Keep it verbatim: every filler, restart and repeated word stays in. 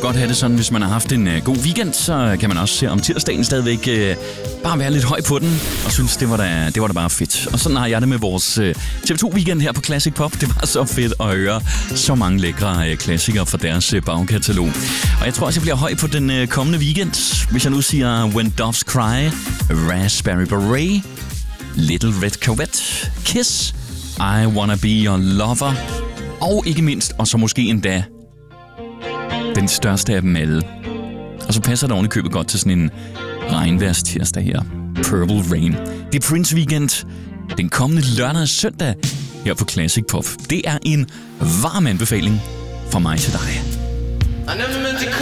godt have det sådan, hvis man har haft en uh, god weekend, så kan man også se om tirsdagen stadigvæk uh, bare være lidt høj på den, og synes, det var da, det var da bare fedt. Og sådan har jeg det med vores uh, T V to weekend her på Classic Pop. Det var så fedt at høre så mange lækre uh, klassikere fra deres uh, bagkatalog. Og jeg tror også, jeg bliver høj på den uh, kommende weekend, hvis jeg nu siger When Doves Cry, Raspberry Beret, Little Red Corvette, Kiss, I Wanna Be Your Lover, og ikke mindst, og så måske endda den største af dem alle. Og så passer det oven i købet godt til sådan en regnværs tirsdag her. Purple Rain. Det er Prince Weekend den kommende lørdag og søndag her på Classic Pop. Det er en varm anbefaling fra mig til dig.